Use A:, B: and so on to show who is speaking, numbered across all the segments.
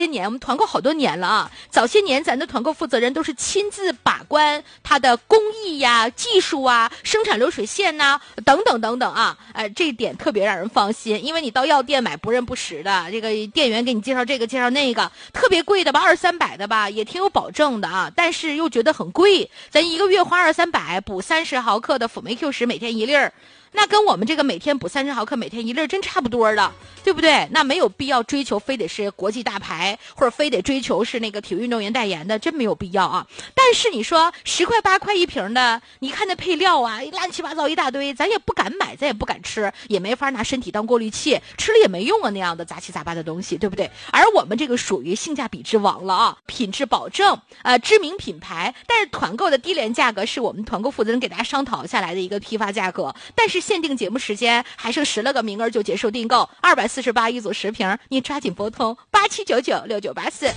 A: 年我们团购好多年了啊，早些年咱的团购负责人都是亲自把关它的工艺呀、技术啊、生产流水线呐、等等等等啊，这一点特别让人放心，因为你到药店买不认不识的，这个店员给你介绍这个介绍那个，特别贵的吧，200-300的吧，也挺有保证的啊，但是又觉得很贵，咱一个月花200-300补30毫克的辅酶 Q10每天1粒儿。那跟我们这个每天补30毫克每天1粒真差不多了，对不对？那没有必要追求非得是国际大牌，或者非得追求是那个体育运动员代言的，真没有必要啊。但是你说10块8块一瓶的，你看那配料啊，乱七八糟一大堆，咱也不敢买，咱也不敢吃，也没法拿身体当过滤器，吃了也没用啊，那样的杂七杂八的东西，对不对？而我们这个属于性价比之王了啊，品质保证，知名品牌，但是团购的低廉价格是我们团购负责人给大家商讨下来的一个批发价格，但是限定节目时间还剩10个名额就结束订购，248一组10瓶，你抓紧拨通87996984。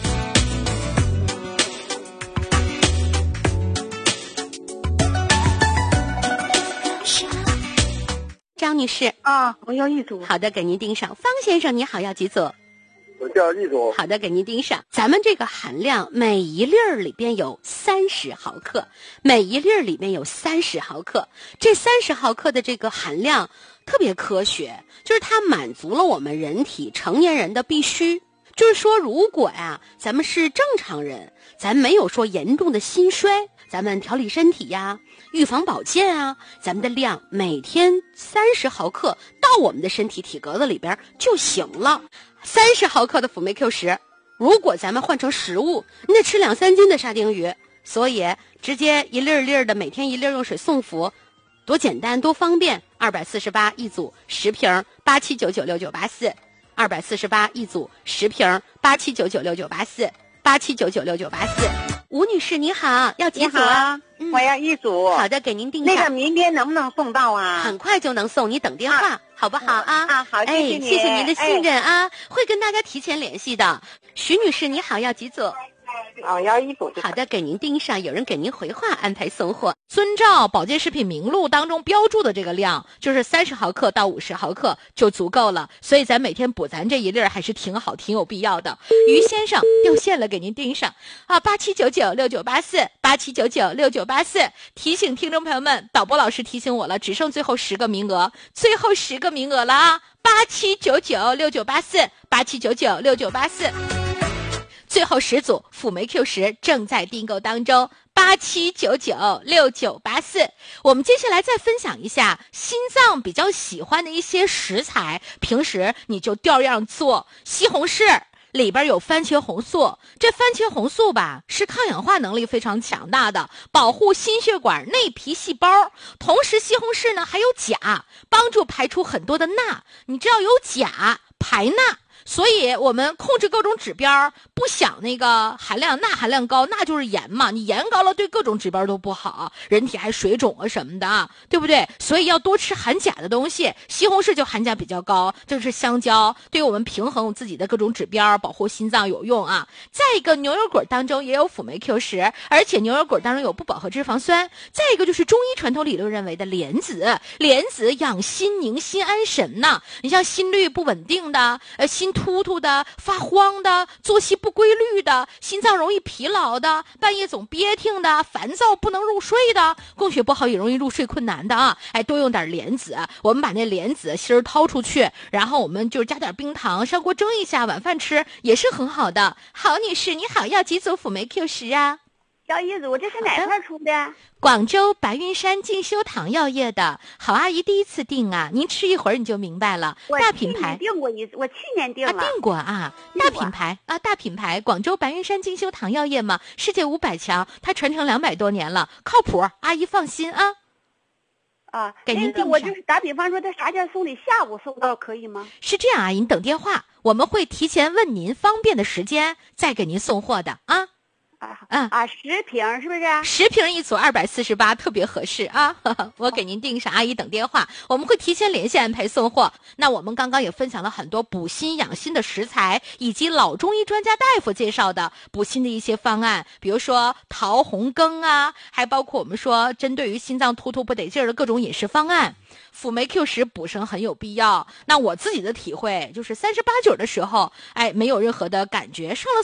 A: 张女士
B: 啊，我要一组。
A: 好的，给您盯上。方先生你好，要几组？
C: 我叫一组。
A: 好的，给您盯上。咱们这个含量每一粒儿里边有30毫克，每一粒儿里面有30毫克，这30毫克的这个含量特别科学，就是它满足了我们人体成年人的必须。就是说如果呀，咱们是正常人，咱没有说严重的心衰，咱们调理身体呀，预防保健啊，咱们的量每天30毫克到我们的身体体格子里边就行了。30毫克的辅酶 Q10，如果咱们换成食物，你得吃2-3斤的沙丁鱼，所以直接一粒儿粒儿的每天1粒用水送服，多简单多方便。248一组10瓶，87996984，248一组10瓶，87996984，87996984。吴女士你好，要几组啊？
B: 我要一组。
A: 好的，给您定上。
B: 那个明天能不能送到啊？
A: 很快就能送，你等电话，好不好啊？
B: 啊，好，谢谢你。
A: 谢谢您的信任啊，会跟大家提前联系的。徐女士你好，要几组？
B: 要一组。
A: 好的，给您盯上，有人给您回话安排送货。遵照保健食品名录当中标注的这个量，就是30毫克到50毫克就足够了，所以咱每天补咱这一粒还是挺好，挺有必要的。于先生掉线了，给您盯上啊，87996984，87996984。提醒听众朋友们，导播老师提醒我了，只剩最后10个名额，最后10个名额了啊，87996984，87996984。最后10组辅酶 Q10正在订购当中，87996984。我们接下来再分享一下心脏比较喜欢的一些食材，平时你就调样做。西红柿里边有番茄红素，这番茄红素吧是抗氧化能力非常强大的，保护心血管内皮细胞。同时西红柿呢还有钾，帮助排出很多的钠。你知道有钾排钠，所以我们控制各种指标，不想那个含量钠含量高，那就是盐嘛，你盐高了对各种指标都不好，人体还水肿啊什么的啊，对不对？所以要多吃含钾的东西，西红柿就含钾比较高，就是香蕉，对于我们平衡自己的各种指标，保护心脏有用啊。再一个，牛油果当中也有辅酶 Q10，而且牛油果当中有不饱和脂肪酸。再一个就是中医传统理论认为的莲子，莲子养心宁心安神呐。你像心率不稳定的，心突突的，发慌的，作息不规律的，心脏容易疲劳的，半夜总憋挺的，烦躁不能入睡的，供血不好也容易入睡困难的啊！多用点莲子，我们把那莲子芯儿掏出去，然后我们就加点冰糖，上锅蒸一下，晚饭吃也是很好的。好女士你好，要几组辅酶 Q10啊？
B: 要一组，这是哪块出的？
A: 广州白云山进修堂药业的。好阿姨第一次订啊，您吃一会儿你就明白了。大品牌
B: 订过一次，我去年订了。
A: 订过啊，大品牌啊，大品牌，广州白云山进修堂药业嘛，世界500强，它传承200多年了，靠谱，阿姨放心啊。给您订上。
B: 我就是打比方说，他啥天送的，下午收到可以吗？
A: 是这样啊，您等电话，我们会提前问您方便的时间，再给您送货的啊。
B: 10瓶是不是
A: ？10瓶一组248，特别合适啊！我给您定上，阿姨等电话，我们会提前联系安排送货。那我们刚刚也分享了很多补心养心的食材，以及老中医专家大夫介绍的补心的一些方案，比如说桃红羹啊，还包括我们说针对于心脏突不得劲儿的各种饮食方案。辅酶 Q10补肾很有必要。那我自己的体会就是38、9的时候，没有任何的感觉，上了